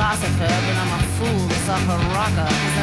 philosopher, but I'm a fool, a sucker rocker. 'Cause